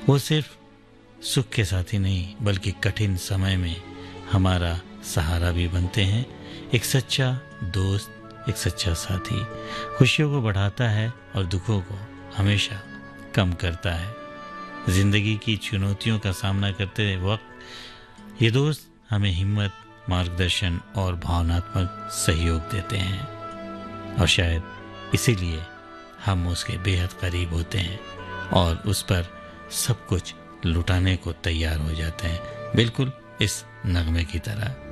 वो सिर्फ सुख के साथी नहीं बल्कि कठिन समय में हमारा सहारा भी बनते हैं। एक सच्चा दोस्त, एक सच्चा साथी खुशियों को बढ़ाता है और दुखों को हमेशा कम करता है। जिंदगी की चुनौतियों का सामना करते वक्त ये दोस्त हमें हिम्मत, मार्गदर्शन और भावनात्मक सहयोग देते हैं और शायद इसीलिए हम उसके बेहद करीब होते हैं और उस पर सब कुछ लुटाने को तैयार हो जाते हैं, बिल्कुल इस नगमे की तरह।